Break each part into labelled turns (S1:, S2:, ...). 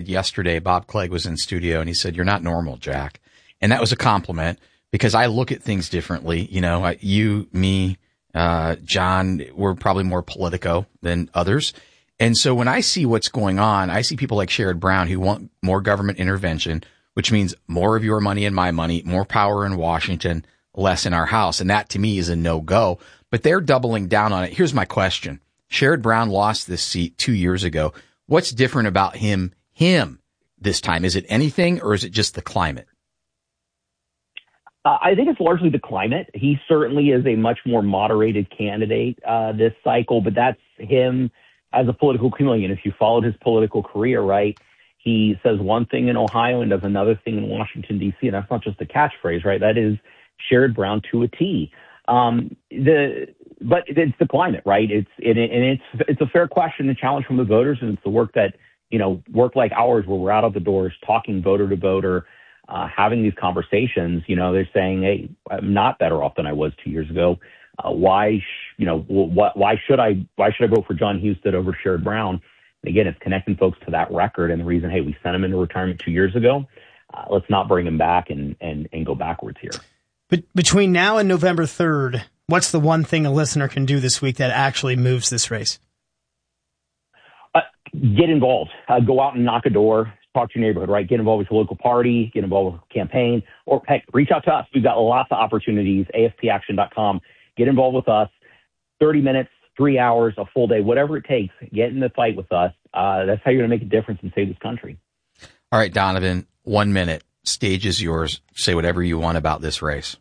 S1: yesterday, Bob Clegg was in studio, and he said, "You're not normal, Jack." And that was a compliment because I look at things differently. You know, you, me, John, we're probably more politico than others. And so when I see what's going on, I see people like Sherrod Brown who want more government intervention, which means more of your money and my money, more power in Washington, less in our House. And that to me is a no-go. But they're doubling down on it. Here's my question. Sherrod Brown lost this seat 2 years ago. What's different about him this time? Is it anything or is it just the climate?
S2: I think it's largely the climate. He certainly is a much more moderated candidate this cycle, but that's him as a political chameleon. If you followed his political career, right, he says one thing in Ohio and does another thing in Washington, D.C., and that's not just a catchphrase, right? That is Sherrod Brown to a T. But it's the climate, right? It's a fair question and challenge from the voters, and it's the work that, work like ours where we're out of the doors talking voter to voter, having these conversations. They're saying, "Hey, I'm not better off than I was 2 years ago. Why should I vote for John Husted over Sherrod Brown?" And again, it's connecting folks to that record and the reason, hey, we sent him into retirement 2 years ago. Let's not bring him back and go backwards here.
S3: But between now and November 3rd, what's the one thing a listener can do this week that actually moves this race?
S2: Get involved. Go out and knock a door. Talk to your neighborhood, right? Get involved with your local party. Get involved with a campaign. Or, heck, reach out to us. We've got lots of opportunities. AFPaction.com. Get involved with us. 30 minutes, 3 hours, a full day, whatever it takes. Get in the fight with us. That's how you're going to make a difference and save this country.
S1: All right, Donovan, 1 minute. Stage is yours. Say whatever you want about this race.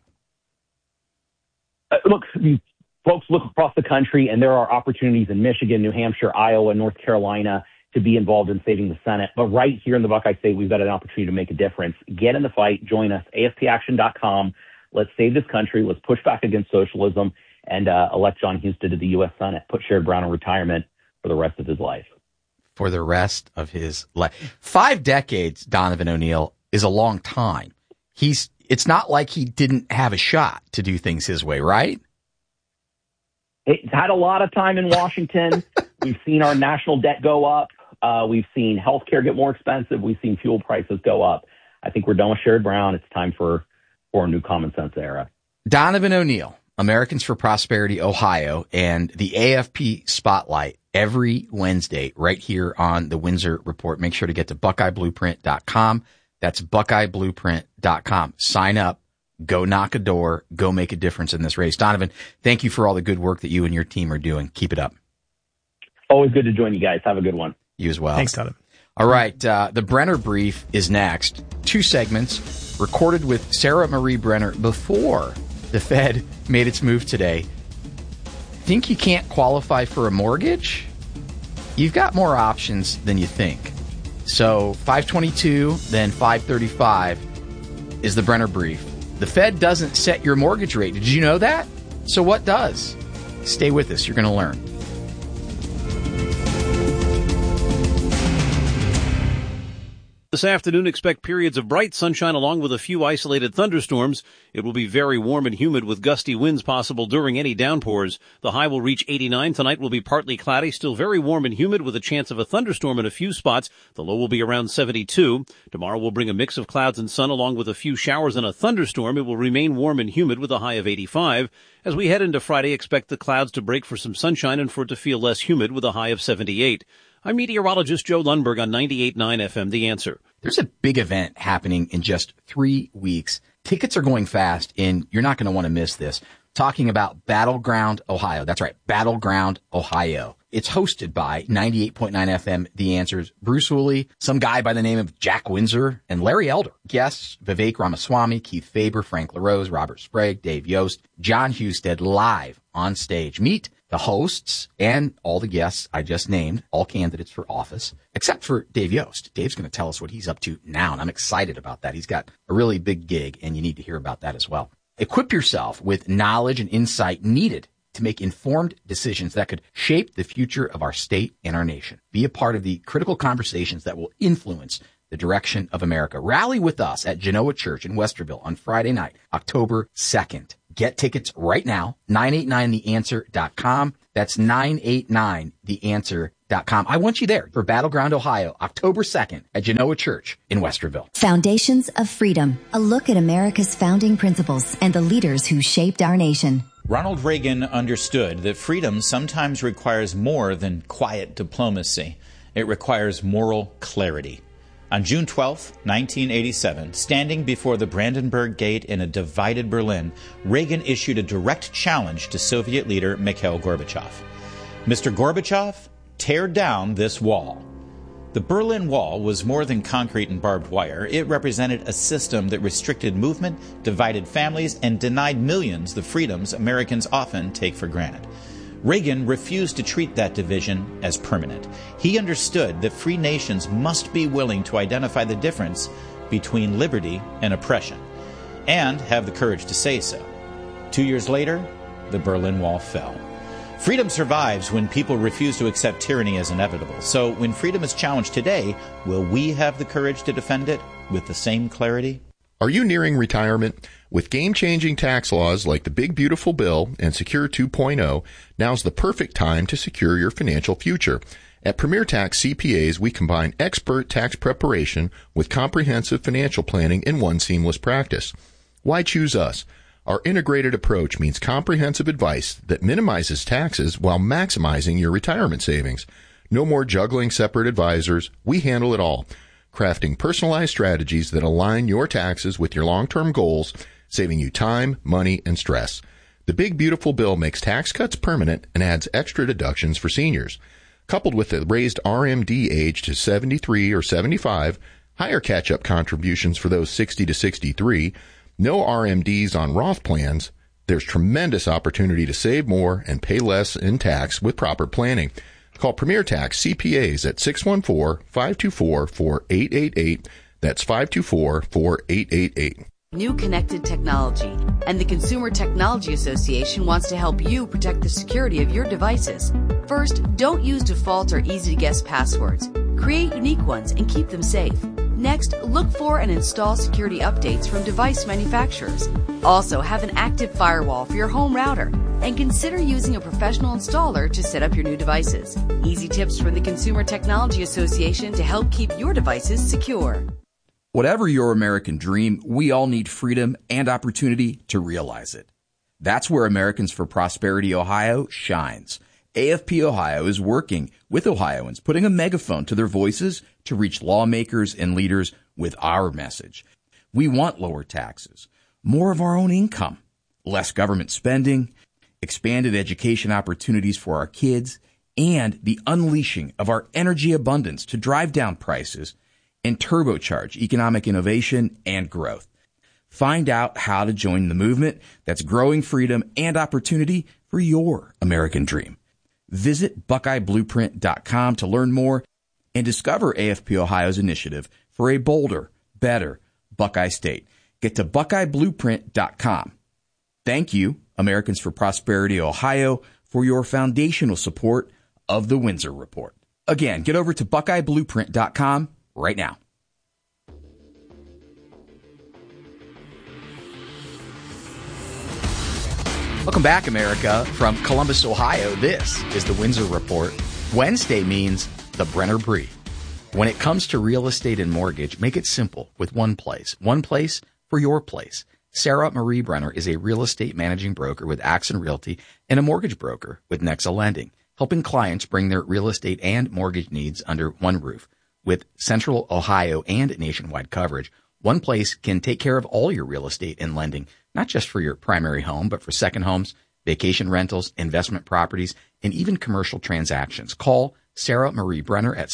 S2: Look, folks look across the country, and there are opportunities in Michigan, New Hampshire, Iowa, North Carolina to be involved in saving the Senate. But right here in the Buckeye State, we've got an opportunity to make a difference. Get in the fight. Join us. AFPaction.com. Let's save this country. Let's push back against socialism and elect John Husted to the U.S. Senate. Put Sherrod Brown in retirement for the rest of his life.
S1: For the rest of his life. 5 decades, Donovan O'Neill, is a long time. It's not like he didn't have a shot to do things his way, right?
S2: It's had a lot of time in Washington. We've seen our national debt go up. We've seen healthcare get more expensive. We've seen fuel prices go up. I think we're done with Sherrod Brown. It's time for a new common sense era.
S1: Donovan O'Neill, Americans for Prosperity, Ohio, and the AFP Spotlight every Wednesday right here on the Windsor Report. Make sure to get to BuckeyeBlueprint.com. That's BuckeyeBlueprint.com. Sign up, go knock a door, go make a difference in this race. Donovan, thank you for all the good work that you and your team are doing. Keep it up.
S2: Always good to join you guys. Have a good one.
S1: You as well.
S3: Thanks, Donovan.
S1: All right. The Brenner Brief is next. 2 segments recorded with Sarah Marie Brenner before the Fed made its move today. Think you can't qualify for a mortgage? You've got more options than you think. So 522, then 535 is the Brenner Brief. The Fed doesn't set your mortgage rate. Did you know that? So what does? Stay with us. You're going to learn.
S4: This afternoon, expect periods of bright sunshine along with a few isolated thunderstorms. It will be very warm and humid with gusty winds possible during any downpours. The high will reach 89. Tonight will be partly cloudy, still very warm and humid with a chance of a thunderstorm in a few spots. The low will be around 72. Tomorrow will bring a mix of clouds and sun along with a few showers and a thunderstorm. It will remain warm and humid with a high of 85. As we head into Friday, expect the clouds to break for some sunshine and for it to feel less humid with a high of 78. I'm meteorologist Joe Lundberg on 98.9 FM, The Answer.
S1: There's a big event happening in just 3 weeks. Tickets are going fast, and you're not going to want to miss this. Talking about Battleground, Ohio. That's right, Battleground, Ohio. It's hosted by 98.9 FM, The Answer's Bruce Woolley, some guy by the name of Jack Windsor, and Larry Elder. Guests, Vivek Ramaswamy, Keith Faber, Frank LaRose, Robert Sprague, Dave Yost, John Husted live on stage. Meet the hosts and all the guests I just named, all candidates for office, except for Dave Yost. Dave's going to tell us what he's up to now, and I'm excited about that. He's got a really big gig, and you need to hear about that as well. Equip yourself with knowledge and insight needed to make informed decisions that could shape the future of our state and our nation. Be a part of the critical conversations that will influence the direction of America. Rally with us at Genoa Church in Westerville on Friday night, October 2nd. Get tickets right now, 989theanswer.com. That's 989theanswer.com. battlegroundblueprint.com. I want you there for Battleground Ohio, October 2nd at Genoa Church in Westerville.
S5: Foundations of Freedom, a look at America's founding principles and the leaders who shaped our nation.
S6: Ronald Reagan understood that freedom sometimes requires more than quiet diplomacy. It requires moral clarity. On June 12, 1987, standing before the Brandenburg Gate in a divided Berlin, Reagan issued a direct challenge to Soviet leader Mikhail Gorbachev. Mr. Gorbachev, tear down this wall. The Berlin Wall was more than concrete and barbed wire. It represented a system that restricted movement, divided families, and denied millions the freedoms Americans often take for granted. Reagan refused to treat that division as permanent. He understood that free nations must be willing to identify the difference between liberty and oppression, and have the courage to say so. 2 years later, the Berlin Wall fell. Freedom survives when people refuse to accept tyranny as inevitable. So when freedom is challenged today, will we have the courage to defend it with the same clarity?
S7: Are you nearing retirement? With game-changing tax laws like the Big Beautiful Bill and Secure 2.0, now's the perfect time to secure your financial future. At Premier Tax CPAs, we combine expert tax preparation with comprehensive financial planning in one seamless practice. Why choose us? Our integrated approach means comprehensive advice that minimizes taxes while maximizing your retirement savings. No more juggling separate advisors. We handle it all, crafting personalized strategies that align your taxes with your long-term goals, saving you time, money, and stress. The Big Beautiful Bill makes tax cuts permanent and adds extra deductions for seniors. Coupled with the raised RMD age to 73 or 75, higher catch-up contributions for those 60 to 63, no RMDs on Roth plans, there's tremendous opportunity to save more and pay less in tax with proper planning. Call Premier Tax CPAs at 614-524-4888. That's 524-4888.
S8: New connected technology, and the Consumer Technology Association wants to help you protect the security of your devices. First, don't use default or easy-to-guess passwords. Create unique ones and keep them safe. Next, look for and install security updates from device manufacturers. Also, have an active firewall for your home router, and consider using a professional installer to set up your new devices. Easy tips from the Consumer Technology Association to help keep your devices secure.
S9: Whatever your American dream, we all need freedom and opportunity to realize it. That's where Americans for Prosperity Ohio shines. AFP Ohio is working with Ohioans, putting a megaphone to their voices to reach lawmakers and leaders with our message. We want lower taxes, more of our own income, less government spending, expanded education opportunities for our kids, and the unleashing of our energy abundance to drive down prices and turbocharge economic innovation and growth. Find out how to join the movement that's growing freedom and opportunity for your American dream. Visit BuckeyeBlueprint.com to learn more and discover AFP Ohio's initiative for a bolder, better Buckeye State. Get to BuckeyeBlueprint.com. Thank you, Americans for Prosperity Ohio, for your foundational support of the Windsor Report. Again, get over to BuckeyeBlueprint.com right now.
S1: Welcome back, America. From Columbus, Ohio, this is the Windsor Report. Wednesday means the Brenner Brief. When it comes to real estate and mortgage, make it simple with one place for your place. Sarah Marie Brenner is a real estate managing broker with Axon Realty and a mortgage broker with Nexa Lending, helping clients bring their real estate and mortgage needs under one roof. With Central Ohio and nationwide coverage, one place can take care of all your real estate and lending, not just for your primary home, but for second homes, vacation rentals, investment properties, and even commercial transactions. Call Sarah Marie Brenner at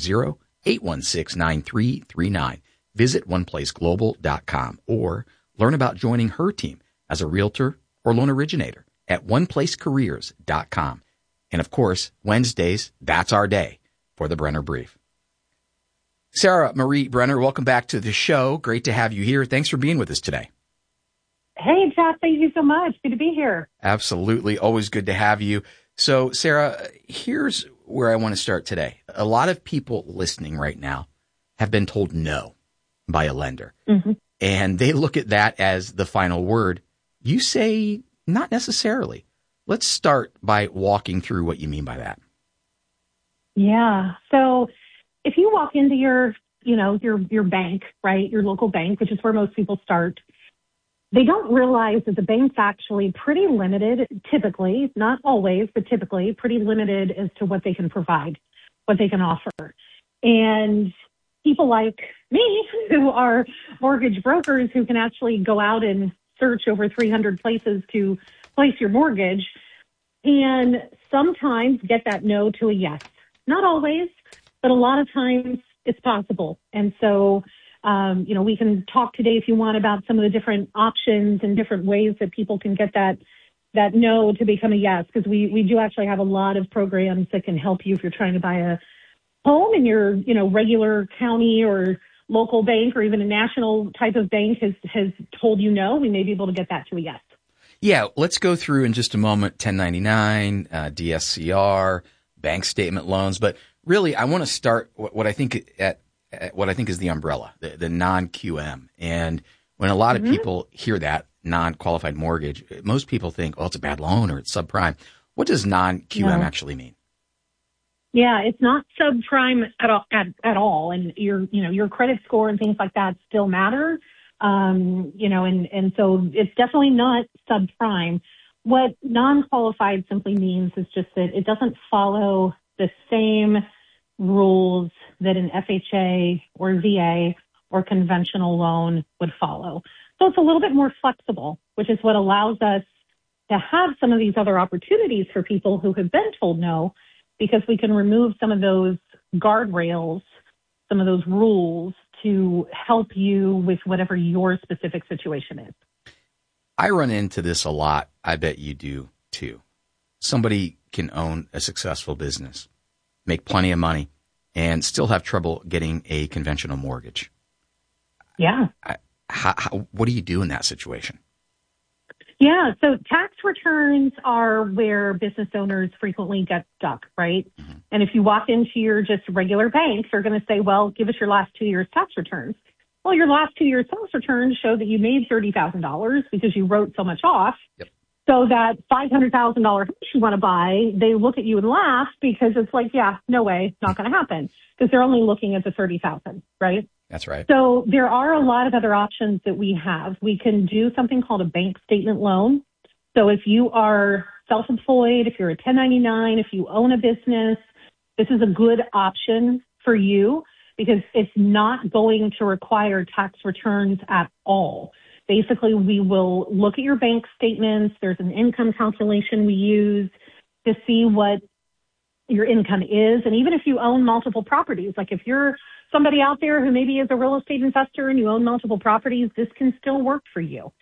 S1: 740-816-9339. Visit oneplaceglobal.com or learn about joining her team as a realtor or loan originator at oneplacecareers.com. And of course, Wednesdays, that's our day for the Brenner Brief. Sarah Marie Brenner, welcome back to the show. Great to have you here. Thanks for being with us today.
S10: Hey, Jeff, thank you so much. Good to be here.
S1: Absolutely. Always good to have you. So, Sarah, here's where I want to start today. A lot of people listening right now have been told no by a lender, and they look at that as the final word. You say not necessarily. Let's start by walking through what you mean by that.
S10: Yeah. So if you walk into your bank, right, your local bank, which is where most people start, they don't realize that the bank's actually pretty limited, typically, not always, but typically pretty limited as to what they can provide, what they can offer. And people like me, who are mortgage brokers, who can actually go out and search over 300 places to place your mortgage, and sometimes get that no to a yes. Not always, but a lot of times it's possible. And so, we can talk today if you want about some of the different options and different ways that people can get that no to become a yes, because we do actually have a lot of programs that can help you if you're trying to buy a home and your, regular county or local bank or even a national type of bank has told you no. We may be able to get that to a yes.
S1: Yeah, let's go through in just a moment 1099, DSCR, bank statement loans, but really I want to start what I think is the umbrella, the non-QM. And when a lot of people hear that non-qualified mortgage, most people think, oh, it's a bad loan or it's subprime. What does non-QM actually mean?
S10: Yeah, it's not subprime at all. And your credit score and things like that still matter. And so it's definitely not subprime. What non-qualified simply means is just that it doesn't follow the same rules that an FHA or VA or conventional loan would follow. So it's a little bit more flexible, which is what allows us to have some of these other opportunities for people who have been told no, because we can remove some of those guardrails, some of those rules to help you with whatever your specific situation is.
S1: I run into this a lot. I bet you do too. Somebody can own a successful business, make plenty of money, and still have trouble getting a conventional mortgage.
S10: Yeah.
S1: What do you do in that situation?
S10: Yeah, so tax returns are where business owners frequently get stuck, right? Mm-hmm. And if you walk into your just regular bank, they're going to say, well, give us your last 2 years' tax returns. Well, your last 2 years' tax returns show that you made $30,000 because you wrote so much off. Yep. So that $500,000 house you want to buy, they look at you and laugh because it's like, yeah, no way, not going to happen, because they're only looking at the $30,000, right?
S1: That's right.
S10: So there are a lot of other options that we have. We can do something called a bank statement loan. So if you are self-employed, if you're a 1099, if you own a business, this is a good option for you because it's not going to require tax returns at all. Basically, we will look at your bank statements. There's an income calculation we use to see what your income is. And even if you own multiple properties, like if you're somebody out there who maybe is a real estate investor and you own multiple properties, this can still work for you.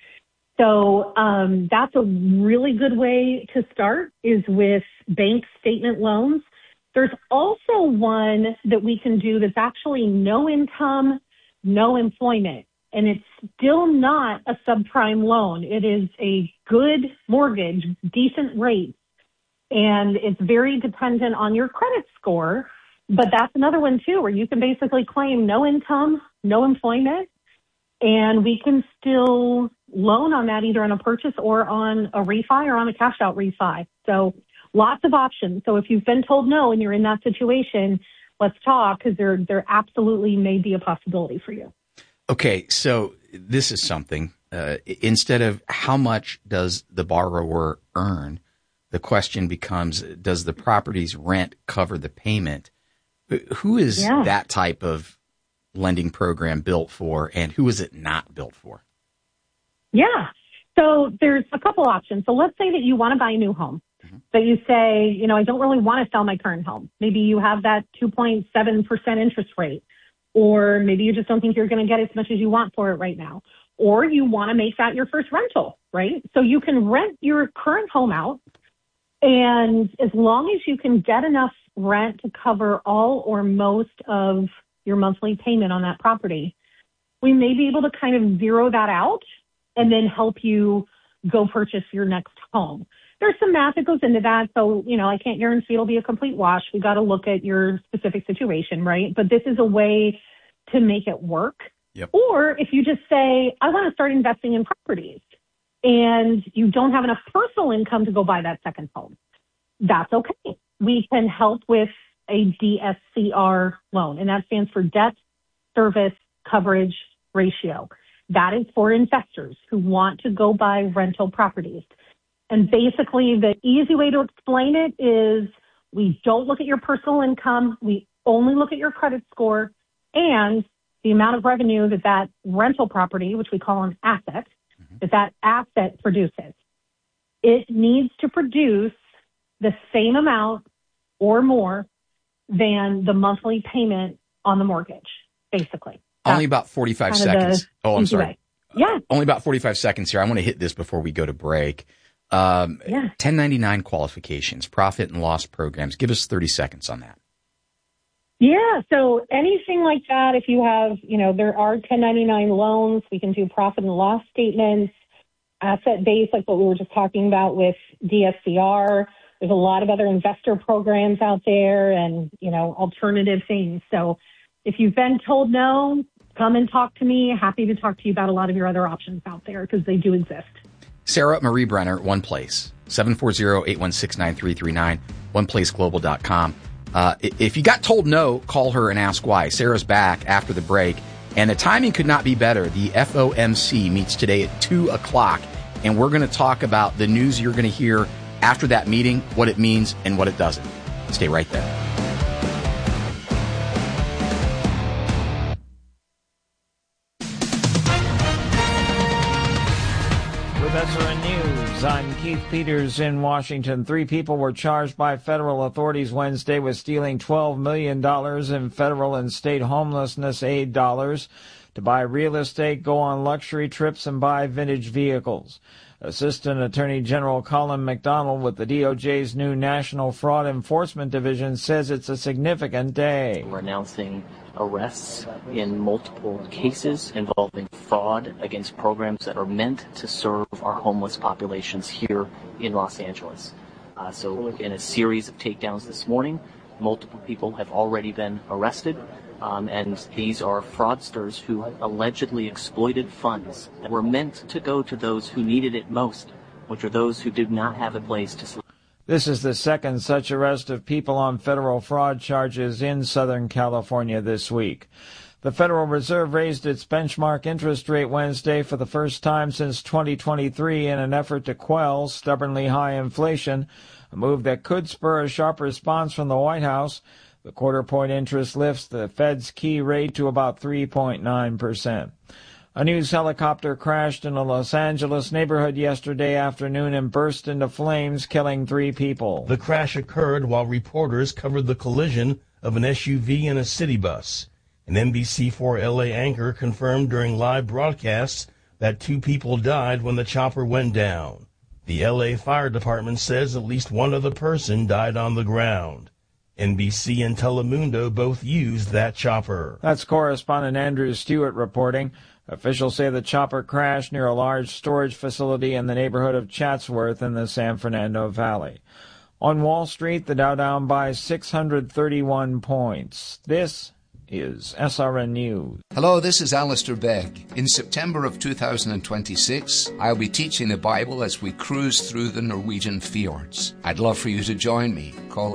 S10: So that's a really good way to start, is with bank statement loans. There's also one that we can do that's actually no income, no employment, and it's still not a subprime loan. It is a good mortgage, decent rate, and it's very dependent on your credit score. But that's another one, too, where you can basically claim no income, no employment, and we can still loan on that either on a purchase or on a refi or on a cash-out refi. So lots of options. So if you've been told no and you're in that situation, let's talk, because there absolutely may be a possibility for you.
S1: Okay, so this is something. Instead of how much does the borrower earn, the question becomes, does the property's rent cover the payment? Who is that type of lending program built for, and who is it not built for? Yeah.
S10: So there's a couple options. So let's say that you want to buy a new home, but you say, I don't really want to sell my current home. Maybe you have that 2.7% interest rate, or maybe you just don't think you're going to get as much as you want for it right now, or you want to make that your first rental, right? So you can rent your current home out, and as long as you can get enough rent to cover all or most of your monthly payment on that property, we may be able to kind of zero that out and then help you go purchase your next home. There's some math that goes into that. So, I can't guarantee it'll be a complete wash. We got to look at your specific situation, right? But this is a way to make it work. Yep. Or if you just say, I want to start investing in properties, and you don't have enough personal income to go buy that second home, that's okay. We can help with a DSCR loan, and that stands for Debt Service Coverage Ratio. That is for investors who want to go buy rental properties. And basically, the easy way to explain it is we don't look at your personal income. We only look at your credit score and the amount of revenue that rental property, which we call an asset, that asset produces. It needs to produce the same amount or more than the monthly payment on the mortgage, basically.
S1: Only about 45 seconds. Oh, I'm sorry.
S10: Yeah.
S1: Only about 45 seconds here. I want to hit this before we go to break. 1099 qualifications, profit and loss programs. Give us 30 seconds on that.
S10: Yeah. So anything like that, if you have, there are 1099 loans, we can do profit and loss statements, asset based, like what we were just talking about with DSCR. There's a lot of other investor programs out there and, alternative things. So if you've been told no, come and talk to me. Happy to talk to you about a lot of your other options out there because they do exist.
S1: Sarah Marie Brenner, One Place, 740-816-9339, oneplaceglobal.com. If you got told no, call her and ask why. Sarah's back after the break, and the timing could not be better. The FOMC meets today at 2 o'clock, and we're going to talk about the news you're going to hear after that meeting, what it means and what it doesn't. Stay right there.
S11: With SRN News, I'm Keith Peters in Washington. 3 people were charged by federal authorities Wednesday with stealing $12 million in federal and state homelessness aid dollars to buy real estate, go on luxury trips, and buy vintage vehicles. Assistant Attorney General Colin McDonald with the DOJ's new National Fraud Enforcement Division says it's a significant day.
S12: We're announcing arrests in multiple cases involving fraud against programs that are meant to serve our homeless populations here in Los Angeles. So in a series of takedowns this morning, multiple people have already been arrested. And these are fraudsters who allegedly exploited funds that were meant to go to those who needed it most, which are those who did not have a place to sleep.
S11: This is the second such arrest of people on federal fraud charges in Southern California this week. The Federal Reserve raised its benchmark interest rate Wednesday for the first time since 2023 in an effort to quell stubbornly high inflation, a move that could spur a sharp response from the White House. The quarter-point interest lifts the Fed's key rate to about 3.9%. A news helicopter crashed in a Los Angeles neighborhood yesterday afternoon and burst into flames, killing 3 people.
S13: The crash occurred while reporters covered the collision of an SUV and a city bus. An NBC4 LA anchor confirmed during live broadcasts that 2 people died when the chopper went down. The LA Fire Department says at least one other person died on the ground. NBC and Telemundo both used that chopper.
S11: That's correspondent Andrew Stewart reporting. Officials say the chopper crashed near a large storage facility in the neighborhood of Chatsworth in the San Fernando Valley. On Wall Street, the Dow down by 631 points. This is SRN News.
S14: Hello, this is Alistair Begg. In September of 2026, I'll be teaching the Bible as we cruise through the Norwegian fjords. I'd love for you to join me. Call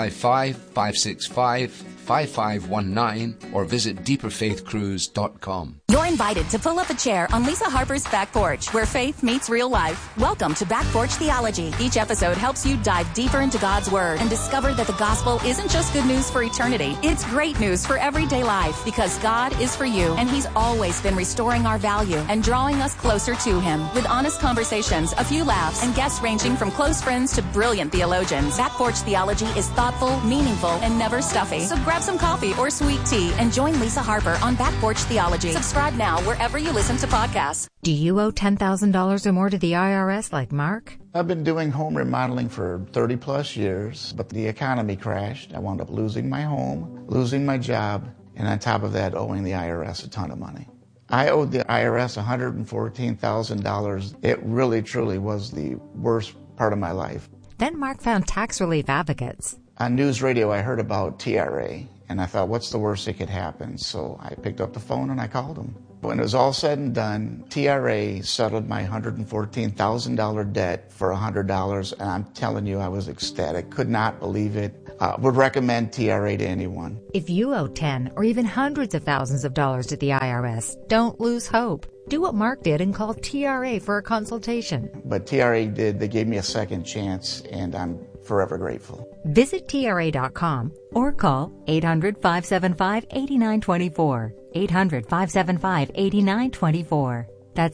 S14: 855-565-5519 or visit deeperfaithcruise.com.
S15: You're invited to pull up a chair on Lisa Harper's Back Porch, where faith meets real life. Welcome to Back Porch Theology. Each episode helps you dive deeper into God's Word and discover that the gospel isn't just good news for eternity. It's great news for everyday life because God is for you, and He's always been restoring our value and drawing us closer to Him. With honest conversations, a few laughs, and guests ranging from close friends to brilliant theologians, Back Porch Theology is thoughtful, meaningful, and never stuffy. So grab some coffee or sweet tea and join Lisa Harper on Back Porch Theology. Subscribe now wherever you listen to podcasts.
S16: Do you owe $10,000 or more to the IRS like Mark?
S17: I've been doing home remodeling for 30 plus years, but the economy crashed. I wound up losing my home, losing my job, and on top of that, owing the IRS a ton of money. I owed the IRS $114,000. It really, truly was the worst part of my life.
S16: Then Mark found Tax Relief Advocates.
S17: On news radio, I heard about TRA, and I thought, what's the worst that could happen? So I picked up the phone and I called them. When it was all said and done, TRA settled my $114,000 debt for $100, and I'm telling you, I was ecstatic. Could not believe it. Would recommend TRA to anyone.
S16: If you owe 10 or even hundreds of thousands of dollars to the IRS, don't lose hope. Do what Mark did and call TRA for a consultation.
S17: But TRA did. They gave me a second chance, and I'm forever grateful.
S16: Visit TRA.com or call 800-575-8924. 800-575-8924. That's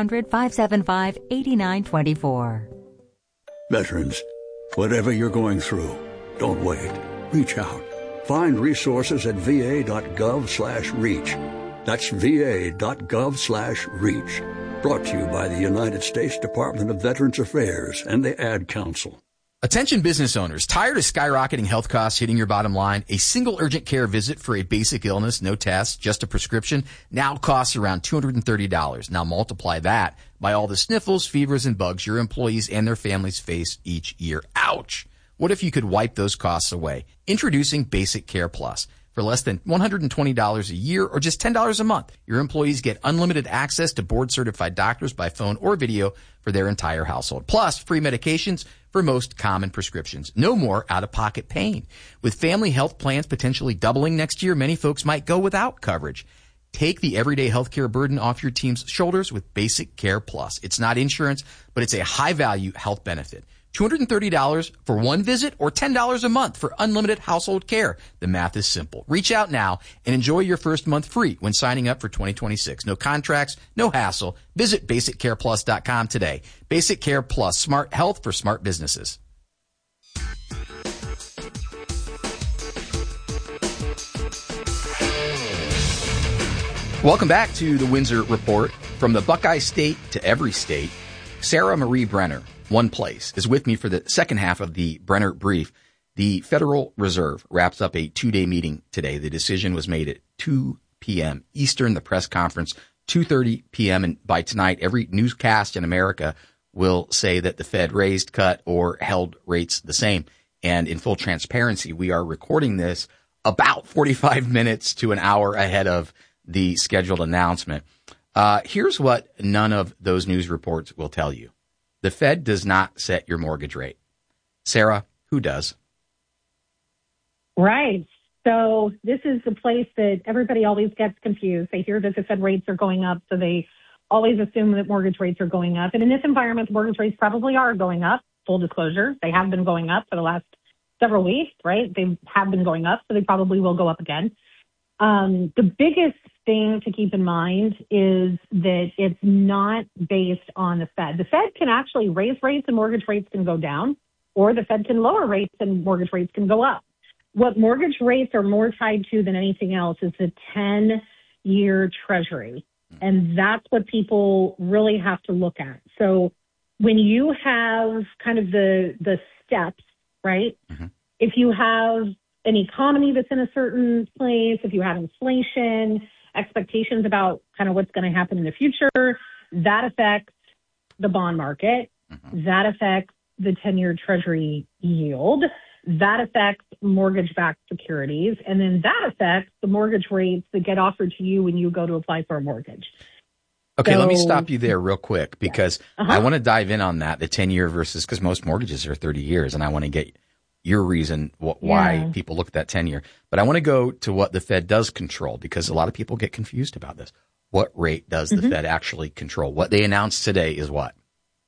S16: 800-575-8924.
S18: Veterans, whatever you're going through, don't wait. Reach out. Find resources at va.gov/reach. That's va.gov/reach. Brought to you by the United States Department of Veterans Affairs and the Ad Council.
S1: Attention business owners, tired of skyrocketing health costs hitting your bottom line? A single urgent care visit for a basic illness, no tests, just a prescription, now costs around $230. Now multiply that by all the sniffles, fevers, and bugs your employees and their families face each year. Ouch! What if you could wipe those costs away? Introducing Basic Care Plus. For less than $120 a year or just $10 a month, your employees get unlimited access to board-certified doctors by phone or video for their entire household. Plus, free medications for most common prescriptions. No more out-of-pocket pain. With family health plans potentially doubling next year, many folks might go without coverage. Take the everyday healthcare burden off your team's shoulders with Basic Care Plus. It's not insurance, but it's a high-value health benefit. $230 for one visit or $10 a month for unlimited household care. The math is simple. Reach out now and enjoy your first month free when signing up for 2026. No contracts, no hassle. Visit BasicCarePlus.com today. Basic Care Plus, smart health for smart businesses. Welcome back to the Windsor Report. From the Buckeye State to every state, Sarah Marie Brenner, one place, is with me for the second half of the Brenner Brief. The Federal Reserve wraps up a 2-day meeting today. The decision was made at 2 p.m. Eastern, the press conference, 2:30 p.m. And by tonight, every newscast in America will say that the Fed raised, cut, or held rates the same. And in full transparency, we are recording this about 45 minutes to an hour ahead of the scheduled announcement. Here's what none of those news reports will tell you. The Fed does not set your mortgage rate. Sarah, who does?
S10: Right. So this is the place that everybody always gets confused. They hear that the Fed rates are going up, so they always assume that mortgage rates are going up. And in this environment, mortgage rates probably are going up. Full disclosure, they have been going up for the last several weeks, right? They have been going up, so they probably will go up again. The biggest thing to keep in mind is that it's not based on the Fed. The Fed can actually raise rates and mortgage rates can go down, or the Fed can lower rates and mortgage rates can go up. What mortgage rates are more tied to than anything else is the 10-year Treasury. And that's what people really have to look at. So when you have kind of the steps, right? Mm-hmm. If you have an economy that's in a certain place, if you have inflation, expectations about kind of what's going to happen in the future, that affects the bond market. Mm-hmm. That affects the 10-year Treasury yield. That affects mortgage-backed securities. And then that affects the mortgage rates that get offered to you when you go to apply for a mortgge.
S1: Okay, so, let me stop you there real quick because I want to dive in on that, the 10-year versus, because most mortgages are 30 years, and I want to get your reason why people look at that 10-year. But I want to go to what the Fed does control, because a lot of people get confused about this. What rate does the Fed actually control? What they announced today is what?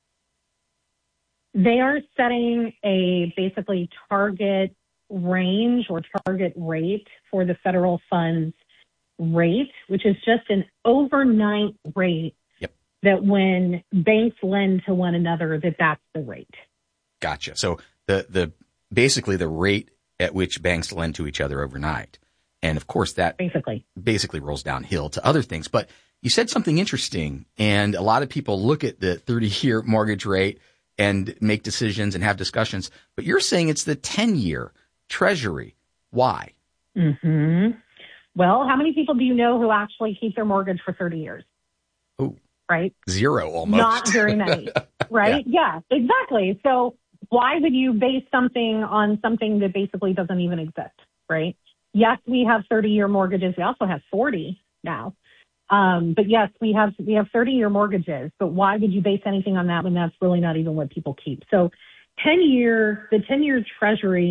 S10: They are setting a basically target range or target rate for the federal funds rate, which is just an overnight rate that when banks lend to one another, that's the rate.
S1: Gotcha. So the basically the rate at which banks lend to each other overnight. And of course that basically rolls downhill to other things. But you said something interesting, and a lot of people look at the 30-year mortgage rate and make decisions and have discussions. But you're saying it's the 10-year Treasury. Why?
S10: Well, how many people do you know who actually keep their mortgage for 30 years?
S1: Oh,
S10: right.
S1: Zero almost.
S10: Not very many, right? Yeah, exactly. So why would you base something on something that basically doesn't even exist, right? Yes, we have 30-year mortgages. We also have 40 now. But yes, we have 30-year mortgages. But why would you base anything on that when that's really not even what people keep? So the 10-year Treasury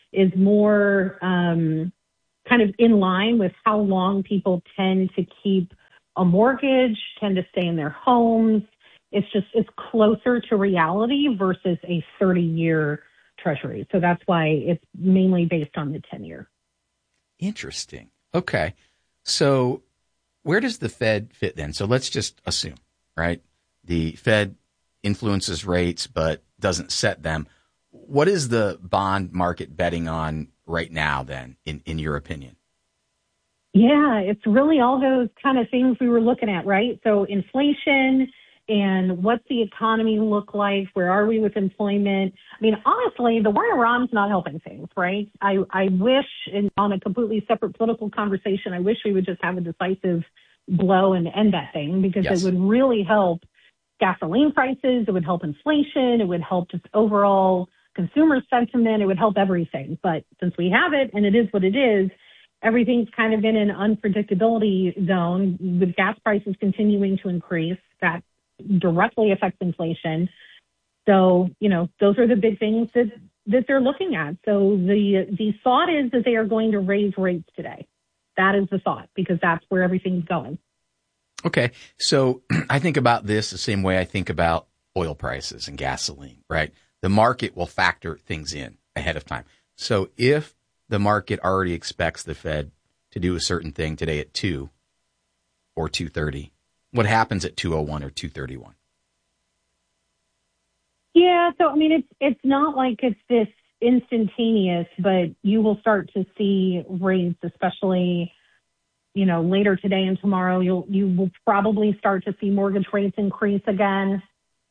S10: is more kind of in line with how long people tend to keep a mortgage, tend to stay in their homes. It's closer to reality versus a 30-year treasury. So that's why it's mainly based on the 10-year.
S1: Interesting. Okay. So where does the Fed fit then? So let's just assume, right? The Fed influences rates but doesn't set them. What is the bond market betting on right now then, in your opinion?
S10: Yeah, it's really all those kind of things we were looking at, right? So inflation and what's the economy look like? Where are we with employment? I mean, honestly, the war in Iran's not helping things, right? I wish, and on a completely separate political conversation, I wish we would just have a decisive blow and end that thing, because
S1: Yes.
S10: it would really help gasoline prices. It would help inflation. It would help just overall consumer sentiment. It would help everything. But since we have it and it is what it is, everything's kind of in an unpredictability zone with gas prices continuing to increase. That directly affects inflation. So, those are the big things that they're looking at. So the thought is that they are going to raise rates today. That is the thought, because that's where everything's going.
S1: Okay. So I think about this the same way I think about oil prices and gasoline, right? The market will factor things in ahead of time. So if the market already expects the Fed to do a certain thing today at 2 or 2:30, what happens at 2:01 or 2:31?
S10: Yeah, so I mean, it's not like it's this instantaneous, but you will start to see rates, especially later today and tomorrow. You will probably start to see mortgage rates increase again.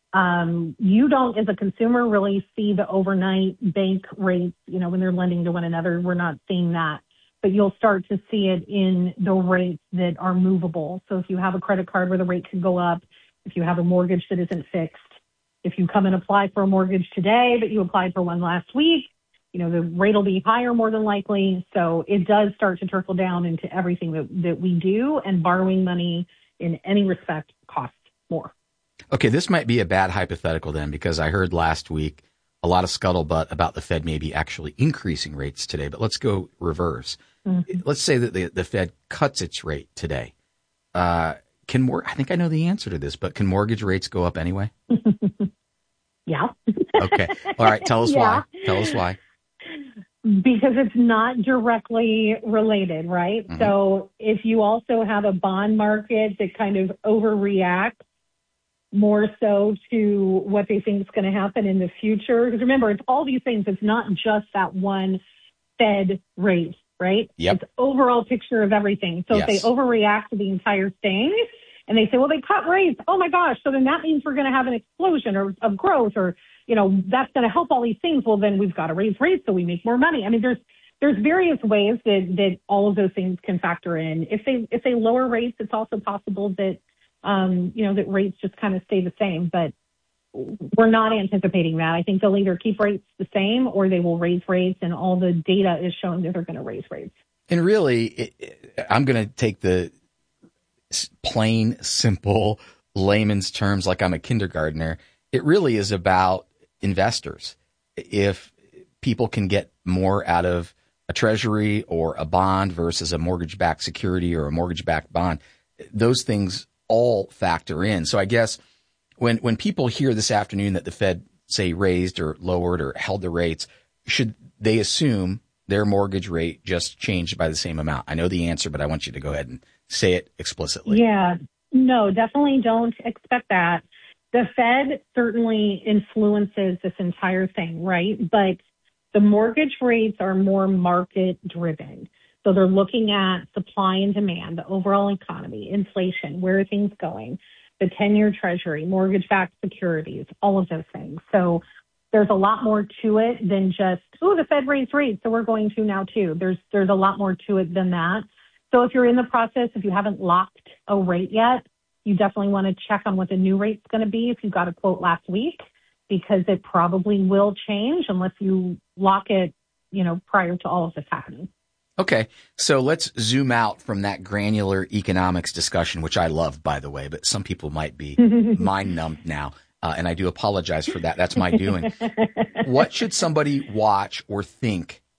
S10: You don't, as a consumer, really see the overnight bank rates. When they're lending to one another, we're not seeing that. But you'll start to see it in the rates that are movable. So if you have a credit card where the rate could go up, if you have a mortgage that isn't fixed, if you come and apply for a mortgage today, but you applied for one last week, the rate will be higher more than likely. So it does start to trickle down into everything that we do, and borrowing money in any respect costs more.
S1: Okay, this might be a bad hypothetical then, because I heard last week a lot of scuttlebutt about the Fed maybe actually increasing rates today. But let's go reverse. Mm-hmm. Let's say that the Fed cuts its rate today. I think I know the answer to this, but can mortgage rates go up anyway?
S10: Yeah.
S1: Okay. All right. Tell us why. Tell us why.
S10: Because it's not directly related, right? Mm-hmm. So if you also have a bond market that kind of overreacts more so to what they think is going to happen in the future, because remember, it's all these things. It's not just that one Fed rate, right?
S1: Yep.
S10: It's overall picture of everything. So
S1: Yes.
S10: if they overreact to the entire thing and they say, well, they cut rates, oh my gosh, so then that means we're going to have an explosion of growth, or that's going to help all these things. Well, then we've got to raise rates so we make more money. I mean, there's various ways that all of those things can factor in. If they lower rates, it's also possible that that rates just kind of stay the same. But we're not anticipating that. I think they'll either keep rates the same or they will raise rates, and all the data is showing that they're going to raise rates. And
S1: really, I'm going to take the plain, simple layman's terms like I'm a kindergartner. It really is about investors. If people can get more out of a treasury or a bond versus a mortgage-backed security or a mortgage-backed bond, those things all factor in. So I guess when people hear this afternoon that the Fed, say, raised or lowered or held the rates, should they assume their mortgage rate just changed by the same amount? I know the answer, but I want you to go ahead and say it explicitly.
S10: Yeah, no, definitely don't expect that. The Fed certainly influences this entire thing, right? But the mortgage rates are more market driven. So they're looking at supply and demand, the overall economy, inflation, where are things going, the 10-year treasury, mortgage-backed securities, all of those things. So there's a lot more to it than just, the Fed raised rates, so we're going to now too. There's a lot more to it than that. So if you're in the process, if you haven't locked a rate yet, you definitely want to check on what the new rate's going to be if you got a quote last week, because it probably will change unless you lock it, prior to all of this happening.
S1: Okay, so let's zoom out from that granular economics discussion, which I love, by the way, but some people might be mind-numbed now, and I do apologize for that. That's my doing. What should somebody watch or think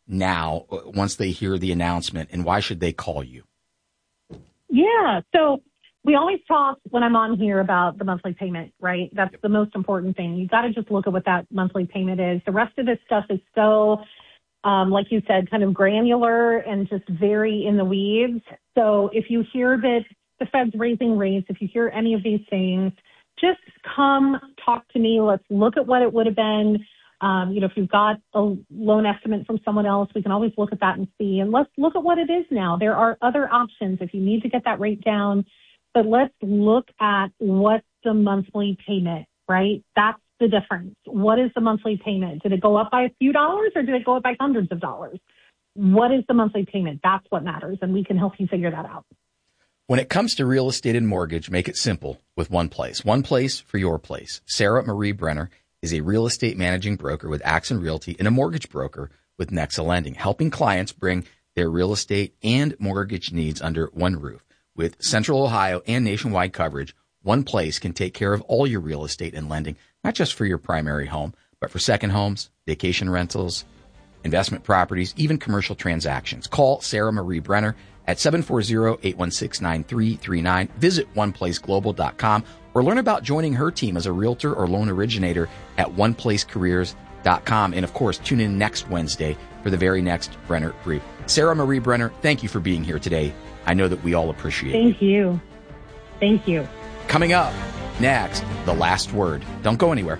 S1: now once they hear the announcement, and why should they call you?
S10: Yeah. So we always talk when I'm on here about the monthly payment, right? That's the most important thing. You got to just look at what that monthly payment is. The rest of this stuff is so, like you said, kind of granular and just very in the weeds. So if you hear that the Fed's raising rates, if you hear any of these things, just come talk to me. Let's look at what it would have been. If you've got a loan estimate from someone else, we can always look at that and see. And let's look at what it is now. There are other options if you need to get that rate down. But let's look at what's the monthly payment, right? That's the difference. What is the monthly payment? Did it go up by a few dollars or did it go up by hundreds of dollars? What is the monthly payment? That's what matters, and we can help you figure that out.
S1: When it comes to real estate and mortgage, make it simple with one place. One place for your place. Sarah Marie Brenner is a real estate managing broker with Axon Realty and a mortgage broker with Nexa Lending, helping clients bring their real estate and mortgage needs under one roof. With Central Ohio and nationwide coverage, one place can take care of all your real estate and lending, not just for your primary home, but for second homes, vacation rentals, investment properties, even commercial transactions. Call Sarah Marie Brenner at 740-816-9339. Visit oneplaceglobal.com or learn about joining her team as a realtor or loan originator at oneplacecareers.com. And of course, tune in next Wednesday for the very next Brenner Brief. Sarah Marie Brenner, thank you for being here today. I know that we all appreciate it.
S10: Thank you. Thank you.
S1: Coming up next, the last word. Don't go anywhere.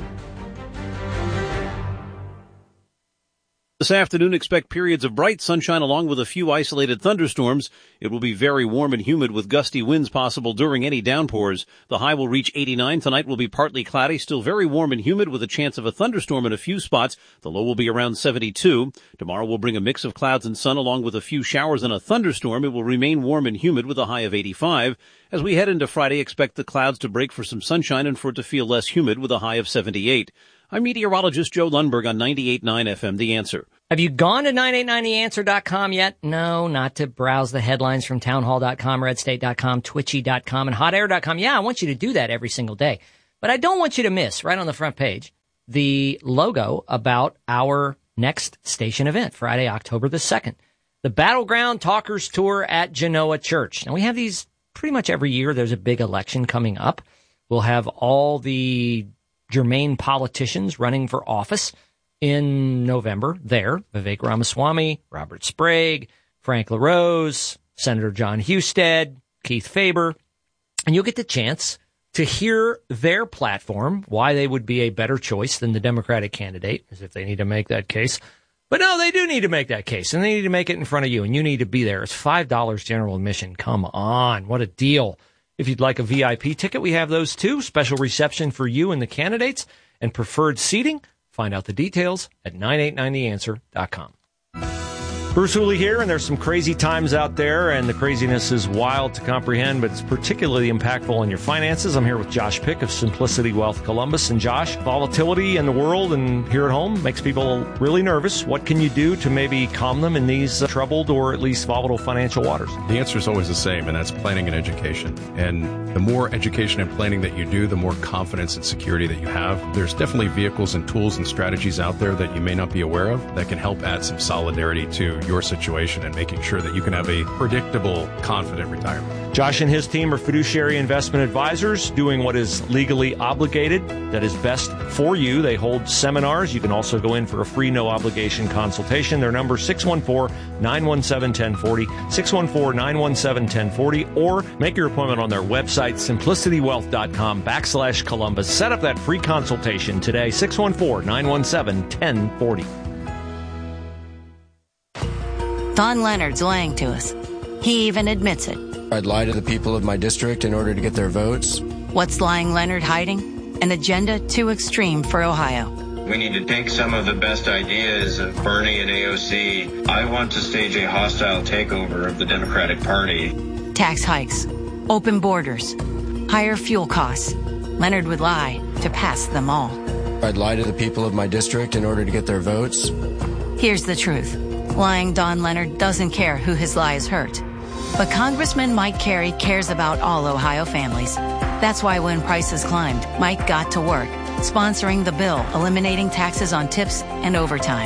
S4: This afternoon, expect periods of bright sunshine along with a few isolated thunderstorms. It will be very warm and humid with gusty winds possible during any downpours. The high will reach 89. Tonight will be partly cloudy, still very warm and humid with a chance of a thunderstorm in a few spots. The low will be around 72. Tomorrow will bring a mix of clouds and sun along with a few showers and a thunderstorm. It will remain warm and humid with a high of 85. As we head into Friday, expect the clouds to break for some sunshine and for it to feel less humid with a high of 78. I'm meteorologist Joe Lundberg on 98.9 FM, The Answer.
S19: Have you gone to 989theanswer.com yet? No, not to browse the headlines from townhall.com, redstate.com, twitchy.com, and hotair.com. Yeah, I want you to do that every single day. But I don't want you to miss, right on the front page, the logo about our next station event, Friday, October the 2nd. The Battleground Talkers Tour at Genoa Church. Now, we have these pretty much every year. There's a big election coming up. We'll have all the germane politicians running for office in November there. Vivek Ramaswamy, Robert Sprague, Frank LaRose, Senator John Husted, Keith Faber. And you'll get the chance to hear their platform, why they would be a better choice than the Democratic candidate, as if they need to make that case. But no, they do need to make that case, and they need to make it in front of you, and you need to be there. It's $5 general admission. Come on. What a deal. If you'd like a VIP ticket, we have those too. Special reception for you and the candidates and preferred seating. Find out the details at 989theanswer.com. Bruce Hooley here, and there's some crazy times out there, and the craziness is wild to comprehend, but it's particularly impactful on your finances. I'm here with Josh Pick of Simplicity Wealth Columbus. And Josh, volatility in the world and here at home makes people really nervous. What can you do to maybe calm them in these troubled or at least volatile financial waters?
S20: The answer is always the same, and that's planning and education. And the more education and planning that you do, the more confidence and security that you have. There's definitely vehicles and tools and strategies out there that you may not be aware of that can help add some solidarity to your situation and making sure that you can have a predictable, confident retirement.
S19: Josh and his team are fiduciary investment advisors doing what is legally obligated that is best for you. They hold seminars. You can also go in for a free, no-obligation consultation. Their number is 614-917-1040, 614-917-1040, or make your appointment on their website, simplicitywealth.com/Columbus. Set up that free consultation today, 614-917-1040.
S21: Don Leonard's lying to us. He even admits it.
S22: I'd lie to the people of my district in order to get their votes.
S21: What's lying Leonard hiding? An agenda too extreme for Ohio.
S23: We need to take some of the best ideas of Bernie and AOC. I want to stage a hostile takeover of the Democratic Party.
S21: Tax hikes, open borders, higher fuel costs. Leonard would lie to pass them all.
S22: I'd lie to the people of my district in order to get their votes.
S21: Here's the truth. Lying Don Leonard doesn't care who his lies hurt. But Congressman Mike Carey cares about all Ohio families. That's why when prices climbed, Mike got to work, sponsoring the bill eliminating taxes on tips and overtime.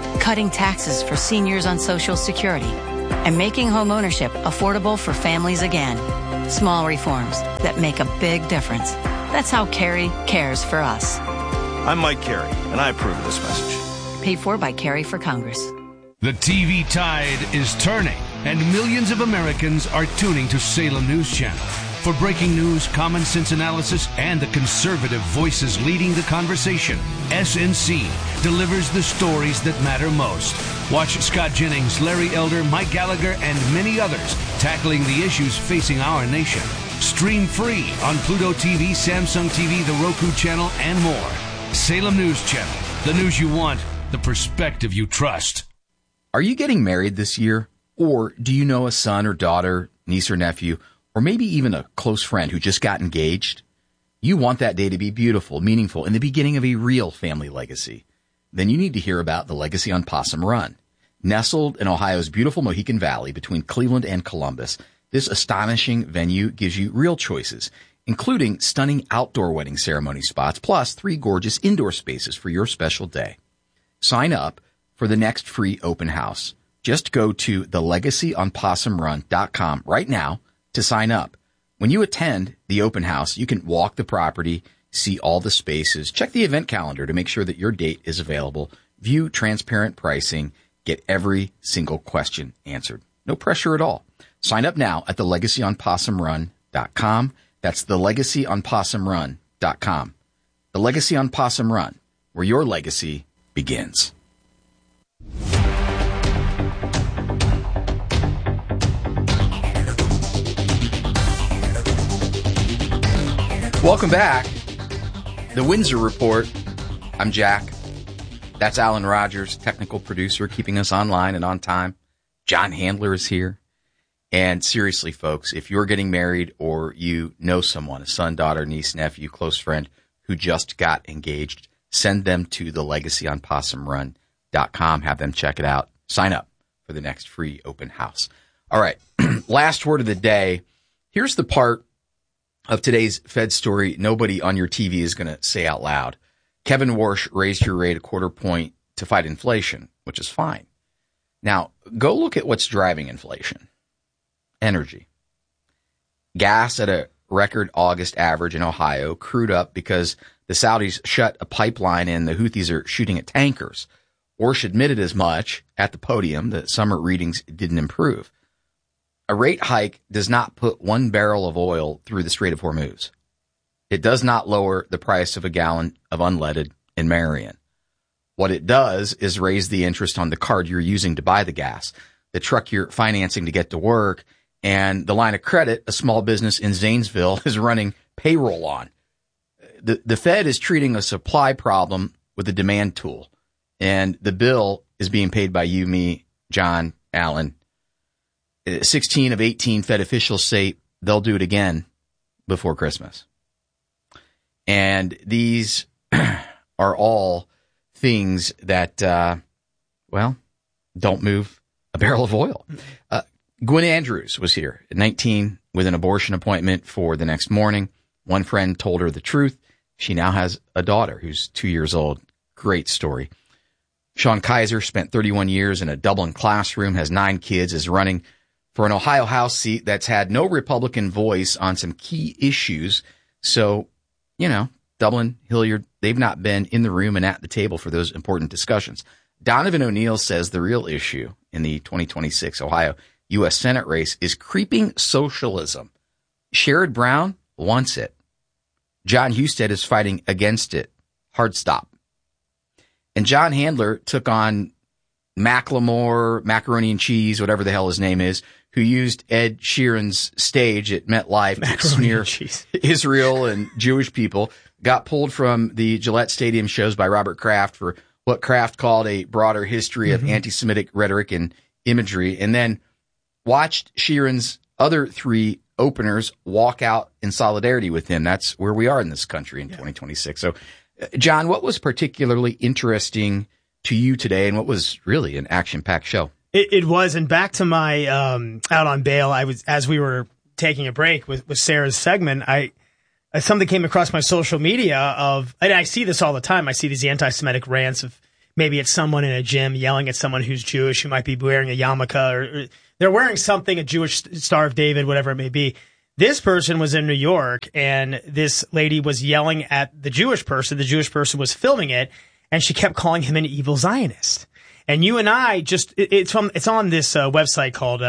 S21: cutting taxes for seniors on Social Security, and making home ownership affordable for families again. Small reforms that make a big difference. That's how Kerry cares for us.
S2: I'm Mike Kerry, and I approve of this message.
S21: Paid for by Kerry for Congress.
S3: The TV tide is turning, and millions of Americans are tuning to Salem News Channel. For breaking news, common sense analysis, and the conservative voices leading the conversation, SNC delivers the stories that matter most. Watch Scott Jennings, Larry Elder, Mike Gallagher, and many others tackling the issues facing our nation. Stream free on Pluto TV, Samsung TV, the Roku channel, and more. Salem News Channel. The news you want, the perspective you trust.
S1: Are you getting married this year? Or do you know a son or daughter, niece or nephew, or maybe even a close friend who just got engaged? You want that day to be beautiful, meaningful, and the beginning of a real family legacy. Then you need to hear about the Legacy on Possum Run. Nestled in Ohio's beautiful Mohican Valley between Cleveland and Columbus, this astonishing venue gives you real choices, including stunning outdoor wedding ceremony spots, plus 3 gorgeous indoor spaces for your special day. Sign up for the next free open house. Just go to thelegacyonpossumrun.com right now to sign up. When you attend the open house, you can walk the property, see all the spaces, check the event calendar to make sure that your date is available, view transparent pricing, get every single question answered. No pressure at all. Sign up now at thelegacyonpossumrun.com. That's thelegacyonpossumrun.com. The Legacy on Possum Run, where your legacy begins. Welcome back. The Windsor Report. I'm Jack. That's Alan Rogers, technical producer, keeping us online and on time. John Handler is here. And seriously, folks, if you're getting married or you know someone, a son, daughter, niece, nephew, close friend who just got engaged, send them to thelegacyonpossumrun.com. Have them check it out. Sign up for the next free open house. All right. Last word of the day. Here's the part of today's Fed story nobody on your TV is going to say out loud. Kevin Warsh raised your rate 1/4 point to fight inflation, which is fine. Now, go look at what's driving inflation. Energy. Gas at a record August average in Ohio, crude up because the Saudis shut a pipeline and the Houthis are shooting at tankers. Warsh admitted as much at the podium that summer readings didn't improve. A rate hike does not put 1 barrel of oil through the Strait of Hormuz. It does not lower the price of a gallon of unleaded in Marion. What it does is raise the interest on the card you're using to buy the gas, the truck you're financing to get to work, and the line of credit a small business in Zanesville is running payroll on. The Fed is treating a supply problem with a demand tool, and the bill is being paid by you, me, John, Alan. 16 of 18 Fed officials say they'll do it again before Christmas. And these are all things that, don't move a barrel of oil. Gwen Andrews was here at 19 with an abortion appointment for the next morning. One friend told her the truth. She now has a daughter who's 2 years old. Great story. Sean Kaiser spent 31 years in a Dublin classroom, has 9 kids, is running for an Ohio House seat that's had no Republican voice on some key issues. So, Dublin, Hilliard, they've not been in the room and at the table for those important discussions. Donovan O'Neill says the real issue in the 2026 Ohio U.S. Senate race is creeping socialism. Sherrod Brown wants it. John Husted is fighting against it. Hard stop. And John Handler took on Macklemore, Macaroni and Cheese, whatever the hell his name is, who used Ed Sheeran's stage at MetLife to smear Israel and Jewish people, got pulled from the Gillette Stadium shows by Robert Kraft for what Kraft called a broader history of anti-Semitic rhetoric and imagery, and then watched Sheeran's other 3 openers walk out in solidarity with him. That's where we are in this country in 2026. So, John, what was particularly interesting to you today, and what was really an action-packed show?
S5: It was, and back to my out on bail, as we were taking a break with Sarah's segment, something came across my social media and I see this all the time. I see these anti-Semitic rants of maybe it's someone in a gym yelling at someone who's Jewish who might be wearing a yarmulke or they're wearing something, a Jewish Star of David, whatever it may be. This person was in New York and this lady was yelling at the Jewish person. The Jewish person was filming it and she kept calling him an evil Zionist. And you and I it's on this website called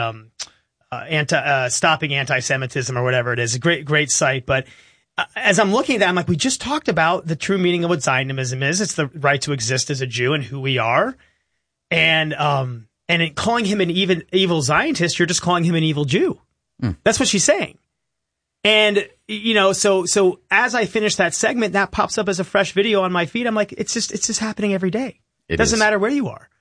S5: Stopping Anti-Semitism or whatever it is. A great site. But as I'm looking at that, I'm like, we just talked about the true meaning of what Zionism is. It's the right to exist as a Jew and who we are. And in calling him an evil Zionist, you're just calling him an evil Jew. That's what she's saying. And, so as I finish that segment, that pops up as a fresh video on my feed. I'm like, it's just happening every day. It doesn't matter where you are.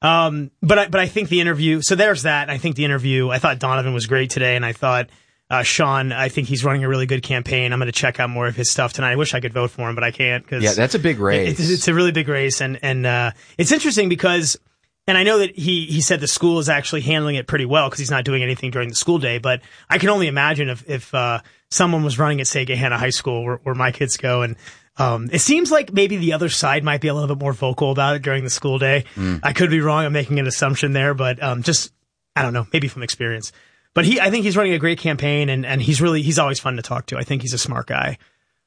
S5: But I think the interview, so there's that. I think the interview, I thought Donovan was great today. And I thought, Sean, I think he's running a really good campaign. I'm going to check out more of his stuff tonight. I wish I could vote for him, but I can't.
S1: Yeah, that's a big race.
S5: It's a really big race. And it's interesting because, and I know that he said the school is actually handling it pretty well because he's not doing anything during the school day. But I can only imagine if someone was running at, say, Gahanna High School where my kids go. And it seems like maybe the other side might be a little bit more vocal about it during the school day. I could be wrong. I'm making an assumption there, but I don't know, maybe from experience. But I think he's running a great campaign and he's always fun to talk to. I think he's a smart guy.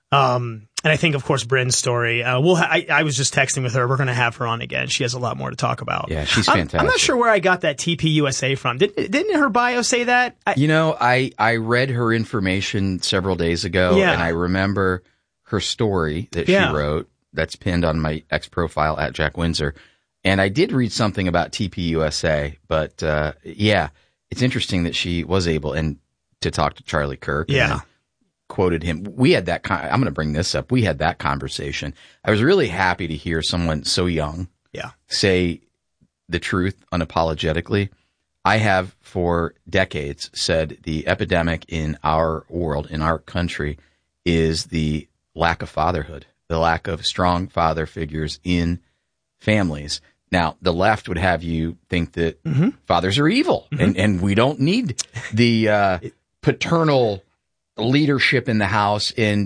S5: And I think, of course, Bryn's story, I was just texting with her. We're going to have her on again. She has a lot more to talk about.
S1: Yeah, she's fantastic.
S5: I'm not sure where I got that TPUSA from. Didn't her bio say that?
S1: I read her information several days ago, and I remember her story that she wrote that's pinned on my X profile at Jack Windsor. And I did read something about TPUSA, but it's interesting that she was able to talk to Charlie Kirk. And quoted him. We had that. I'm going to bring this up. We had that conversation. I was really happy to hear someone so young say the truth unapologetically. I have for decades said the epidemic in our world, in our country, is the lack of fatherhood, the lack of strong father figures in families. Now, the left would have you think that fathers are evil and we don't need the paternal leadership in the house, and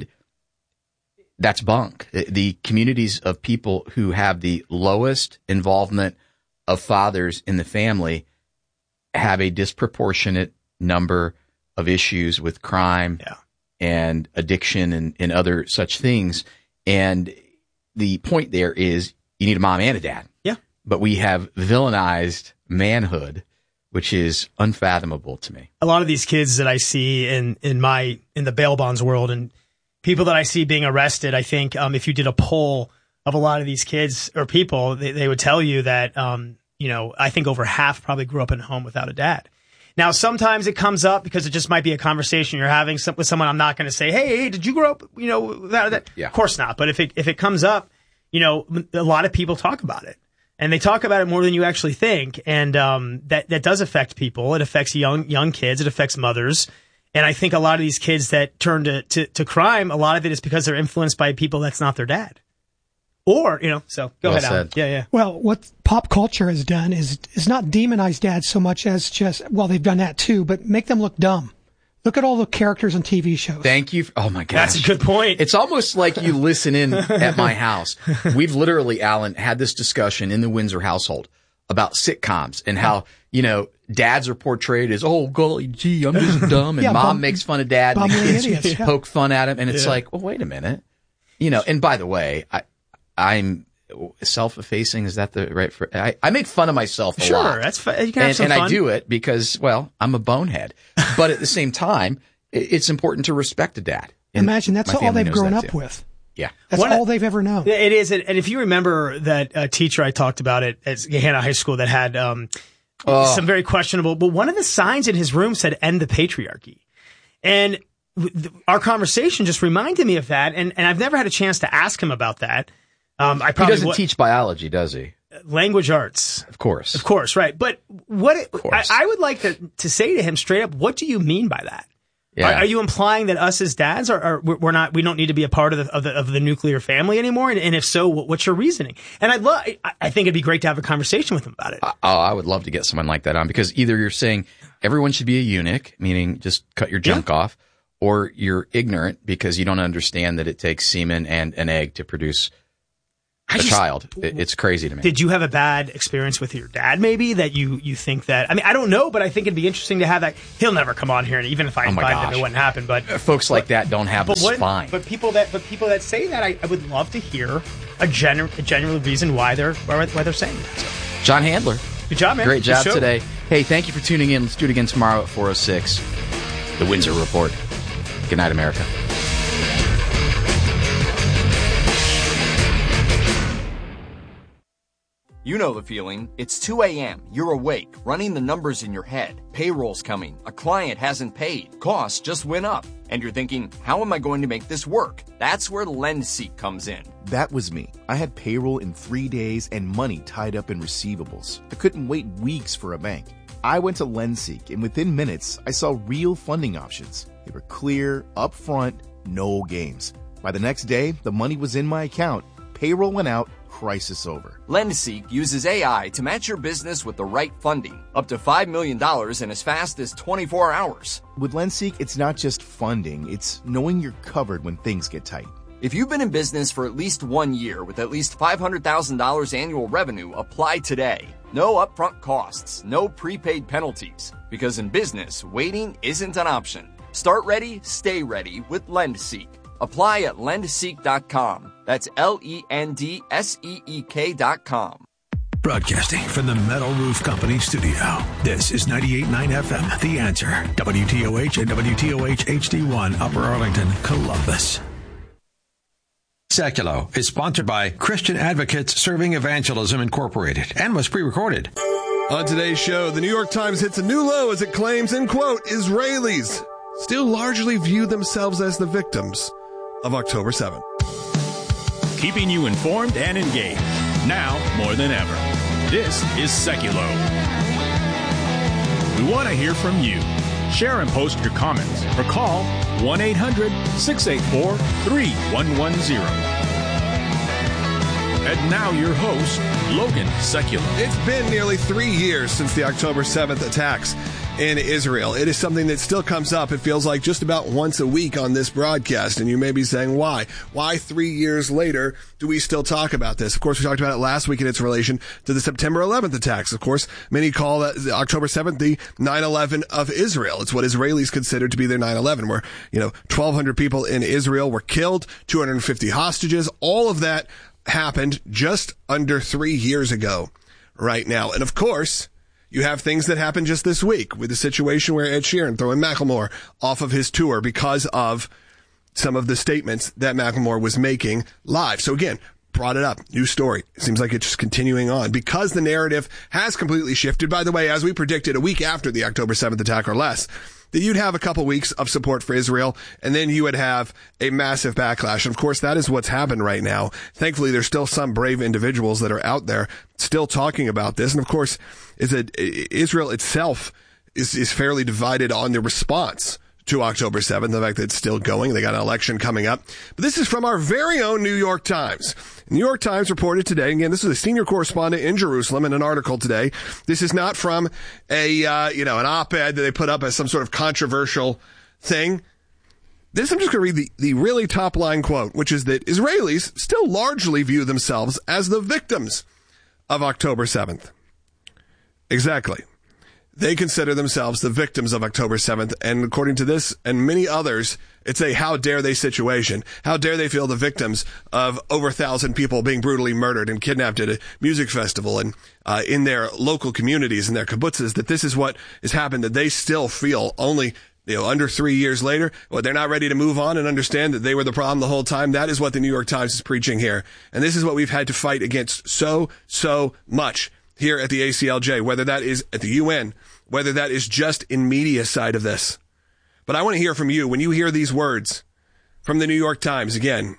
S1: that's bunk. The communities of people who have the lowest involvement of fathers in the family have a disproportionate number of issues with crime and addiction and other such things. And the point there is you need a mom and a dad. Yeah. But we have villainized manhood, which is unfathomable to me.
S5: A lot of these kids that I see in the bail bonds world and people that I see being arrested, I think if you did a poll of a lot of these kids or people, they would tell you that, I think over half probably grew up in a home without a dad. Now, sometimes it comes up because it just might be a conversation you're having with someone. I'm not going to say, hey, did you grow up, without a dad? Yeah. Of course not. But if it comes up, a lot of people talk about it. And they talk about it more than you actually think. And that does affect people. It affects young kids. It affects mothers. And I think a lot of these kids that turn to crime, a lot of it is because they're influenced by people that's not their dad. Or, so go ahead, Alan. Yeah.
S6: Well, what pop culture has done is not demonize dads so much as they've done that too, but make them look dumb. Look at all the characters on TV shows.
S1: Thank you. Oh, my gosh.
S5: That's a good point.
S1: It's almost like you listen in at my house. We've literally, Alan, had this discussion in the Windsor household about sitcoms and how, dads are portrayed as, oh, golly gee, I'm just dumb. And mom makes fun of dad and the kids poke fun at him. And it's like, well, wait a minute. And by the way, I'm self-effacing. Is that the right for? I make fun of myself a lot.
S5: Sure, that's fun. You can have some fun.
S1: I do it because, I'm a bonehead. But at the same time, it's important to respect a dad.
S6: Imagine that's all they've grown up with.
S1: Yeah,
S6: that's all they've ever known.
S5: It is, and if you remember that teacher I talked about at Gahanna High School that had some very questionable. But one of the signs in his room said "End the patriarchy," and our conversation just reminded me of that. And I've never had a chance to ask him about that.
S1: He doesn't teach biology, does he?
S5: Language arts.
S1: Of course,
S5: right. But I would like to say to him straight up, what do you mean by that? Yeah. Are you implying that us as dads we don't need to be a part of the nuclear family anymore? And if so, what's your reasoning? And I think it'd be great to have a conversation with him about it.
S1: I would love to get someone like that on, because either you're saying everyone should be a eunuch, meaning just cut your junk off, or you're ignorant because you don't understand that it takes semen and an egg to produce child. It's crazy to me.
S5: Did you have a bad experience with your dad, maybe, that you think that... I mean, I don't know, but I think it'd be interesting to have that. He'll never come on here, and even if I invited him, it wouldn't happen. But
S1: folks like that don't have the spine.
S5: But people that say that, I would love to hear a genuine reason why they're saying that. So.
S1: John Handler.
S5: Good job, man.
S1: Great job today. Hey, thank you for tuning in. Let's do it again tomorrow at 4:06. The Windsor Report. Good night, America.
S7: You know the feeling. It's 2 a.m. You're awake, running the numbers in your head. Payroll's coming. A client hasn't paid. Costs just went up. And you're thinking, how am I going to make this work? That's where LendSeek comes in.
S8: That was me. I had payroll in 3 days and money tied up in receivables. I couldn't wait weeks for a bank. I went to LendSeek, and within minutes, I saw real funding options. They were clear, upfront, no games. By the next day, the money was in my account. Payroll went out. Crisis over.
S7: LendSeek uses AI to match your business with the right funding, up to $5 million in as fast as 24 hours.
S8: With LendSeek, it's not just funding, it's knowing you're covered when things get tight.
S7: If you've been in business for at least 1 year with at least $500,000 annual revenue, apply today. No upfront costs, no prepaid penalties, because in business, waiting isn't an option. Start ready, stay ready with LendSeek. Apply at lendseek.com. That's LENDSEEK.com.
S3: Broadcasting from the Metal Roof Company studio. This is 98.9 FM, The Answer. WTOH and WTOH HD1, Upper Arlington, Columbus. Seculo is sponsored by Christian Advocates Serving Evangelism Incorporated and was pre-recorded.
S9: On today's show, the New York Times hits a new low as it claims, and quote, Israelis still largely view themselves as the victims of October 7th.
S24: Keeping you informed and engaged, now more than ever. This is Seculo. We want to hear from you. Share and post your comments or call 1-800-684-3110. And now your host, Logan Seculo.
S9: It's been nearly 3 years since the October 7th attacks in Israel. It is something that still comes up, it feels like, just about once a week on this broadcast. And you may be saying, why? Why 3 years later do we still talk about this? Of course, we talked about it last week in its relation to the September 11th attacks. Of course, many call that October 7th the 9/11 of Israel. It's what Israelis consider to be their 9/11, where, 1,200 people in Israel were killed, 250 hostages. All of that happened just under 3 years ago right now. And of course, you have things that happened just this week with the situation where Ed Sheeran throwing Macklemore off of his tour because of some of the statements that Macklemore was making live. So again, brought it up. New story. It seems like it's just continuing on because the narrative has completely shifted. By the way, as we predicted a week after the October 7th attack or less, that you'd have a couple weeks of support for Israel, and then you would have a massive backlash. And of course, that is what's happened right now. Thankfully, there's still some brave individuals that are out there still talking about this. And of course, Israel itself is fairly divided on the response to October 7th, the fact that it's still going. They got an election coming up. But this is from our very own New York Times. The New York Times reported today, again, this is a senior correspondent in Jerusalem in an article today. This is not from an op-ed that they put up as some sort of controversial thing. I'm just going to read the really top line quote, which is that Israelis still largely view themselves as the victims of October 7th. Exactly. They consider themselves the victims of October 7th, and according to this and many others, it's a how dare they situation. How dare they feel the victims of over 1,000 people being brutally murdered and kidnapped at a music festival and in their local communities and their kibbutzes, that this is what has happened, that they still feel only under 3 years later, they're not ready to move on and understand that they were the problem the whole time. That is what the New York Times is preaching here. And this is what we've had to fight against so much here at the ACLJ, whether that is at the UN, whether that is just in media side of this. But I want to hear from you when you hear these words from the New York Times. Again,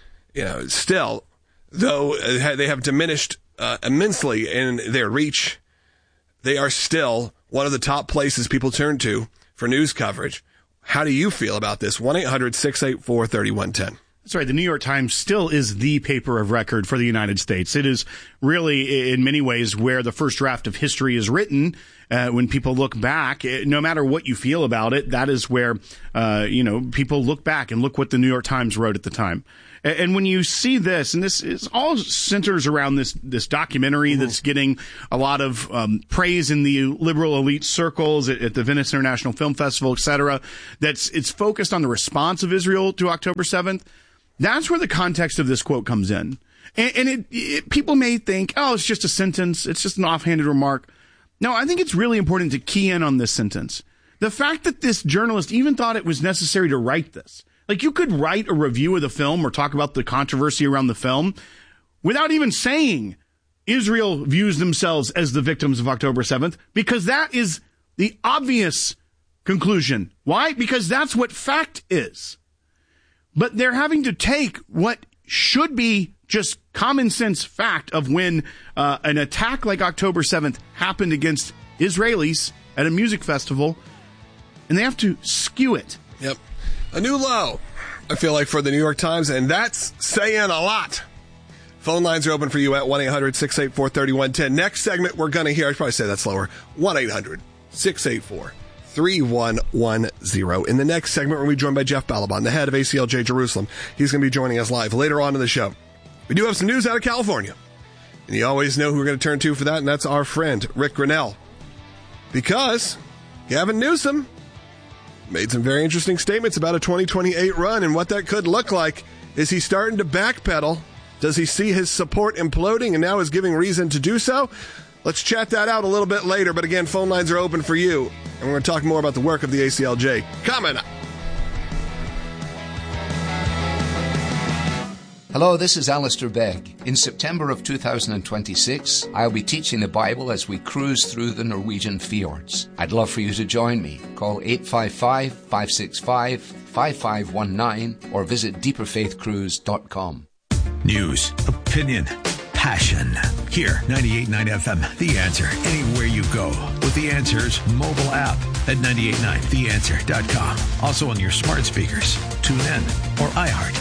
S9: still, though they have diminished immensely in their reach, they are still one of the top places people turn to for news coverage. How do you feel about this? 1-800-684-3110.
S25: That's right. The New York Times still is the paper of record for the United States. It is really, in many ways, where the first draft of history is written, when people look back, no matter what you feel about it, that is where, people look back and look what the New York Times wrote at the time. And when you see this, and this is all centers around this documentary that's getting a lot of praise in the liberal elite circles at the Venice International Film Festival, et cetera, it's focused on the response of Israel to October 7th. That's where the context of this quote comes in. And people may think, oh, it's just a sentence. It's just an offhanded remark. No, I think it's really important to key in on this sentence. The fact that this journalist even thought it was necessary to write this. Like, you could write a review of the film or talk about the controversy around the film without even saying Israel views themselves as the victims of October 7th, because that is the obvious conclusion. Why? Because that's what fact is. But they're having to take what should be just common sense fact of when an attack like October 7th happened against Israelis at a music festival, and they have to skew it.
S9: Yep. A new low, I feel like, for the New York Times, and that's saying a lot. Phone lines are open for you at 1-800-684-3110. Next segment, we're going to hear, I'd probably say that slower, 1-800-684-3110. In the next segment, we're going to be joined by Jeff Balaban, the head of ACLJ Jerusalem. He's going to be joining us live later on in the show. We do have some news out of California, and you always know who we're going to turn to for that, and that's our friend, Rick Grinnell. Because Gavin Newsom made some very interesting statements about a 2028 run and what that could look like. Is he starting to backpedal? Does he see his support imploding and now is giving reason to do so? Let's chat that out a little bit later. But again, phone lines are open for you. And we're going to talk more about the work of the ACLJ coming up.
S11: Hello, this is Alistair Begg. In September of 2026, I'll be teaching the Bible as we cruise through the Norwegian fjords. I'd love for you to join me. Call 855-565-5519 or visit deeperfaithcruise.com.
S12: News, opinion, passion. Here, 98.9 FM, The Answer. Anywhere you go with The Answer's mobile app at 98.9theanswer.com. Also on your smart speakers, tune in, or iHeart.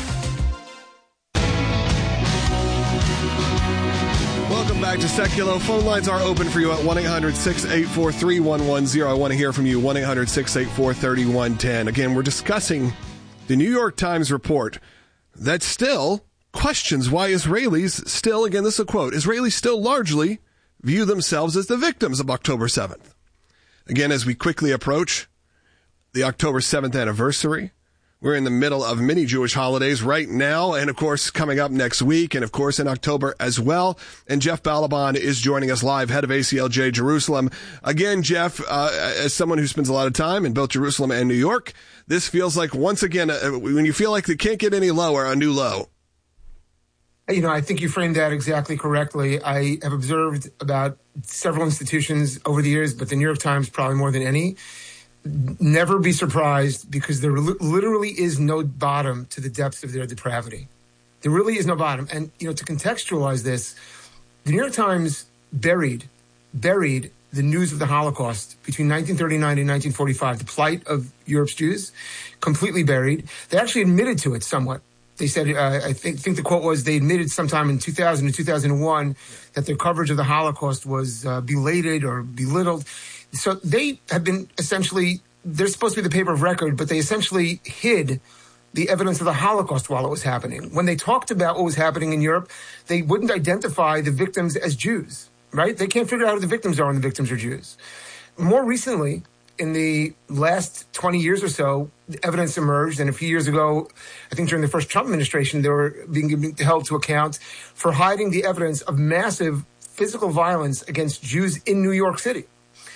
S9: Welcome back to Seculo. Phone lines are open for you at 1-800-684-3110. I want to hear from you, 1-800-684-3110. Again, we're discussing the New York Times report that still questions why Israelis still, again, this is a quote, Israelis still largely view themselves as the victims of October 7th. Again, as we quickly approach the October 7th anniversary, we're in the middle of many Jewish holidays right now, and of course, coming up next week, and of course, in October as well. And Jeff Balaban is joining us live, head of ACLJ Jerusalem. Again, Jeff, as someone who spends a lot of time in both Jerusalem and New York, this feels like, once again, when you feel like it can't get any lower, a new low.
S13: You know, I think you framed that exactly correctly. I have observed about several institutions over the years, but the New York Times probably more than any. Never be surprised, because there literally is no bottom to the depths of their depravity. There really is no bottom. And, you know, to contextualize this, the New York Times buried the news of the Holocaust between 1939 and 1945, the plight of Europe's Jews, completely buried. They actually admitted to it somewhat. They said, I think the quote was, they admitted sometime in 2000 or 2001 that their coverage of the Holocaust was belated or belittled. So they have been essentially, they're supposed to be the paper of record, but they essentially hid the evidence of the Holocaust while it was happening. When they talked about what was happening in Europe, they wouldn't identify the victims as Jews, right? They can't figure out who the victims are when the victims are Jews. More recently, in the last 20 years or so, evidence emerged, and a few years ago, I think during the first Trump administration, they were being held to account for hiding the evidence of massive physical violence against Jews in New York City.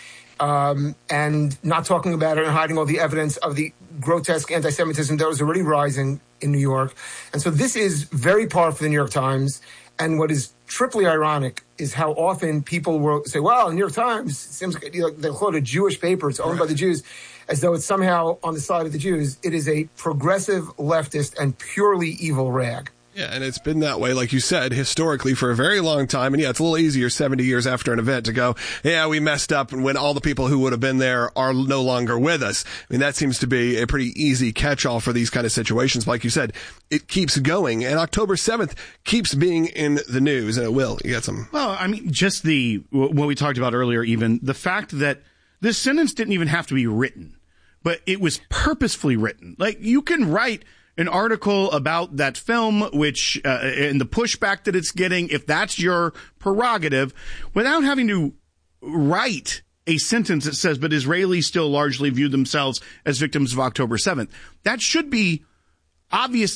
S13: And not talking about it and hiding all the evidence of the grotesque anti-Semitism that was already rising in New York. And so this is very par for the New York Times. And what is triply ironic is how often people will say, well, the New York Times, it seems like, they'll call it a Jewish paper, it's owned by the Jews, as though it's somehow on the side of the Jews. It is a progressive, leftist, and purely evil rag.
S9: Yeah, and it's been that way, like you said, historically for a very long time. And yeah, it's a little easier 70 years after an event to go, yeah, we messed up when all the people who would have been there are no longer with us. I mean, that seems to be a pretty easy catch-all for these kind of situations. Like you said, it keeps going, and October 7th keeps being in the news, and it will. You got some.
S25: Well, I mean, just what we talked about earlier, even the fact that this sentence didn't even have to be written, but it was purposefully written. Like, you can write an article about that film, which, and the pushback that it's getting, if that's your prerogative, without having to write a sentence that says, but Israelis still largely view themselves as victims of October 7th. That should be obvious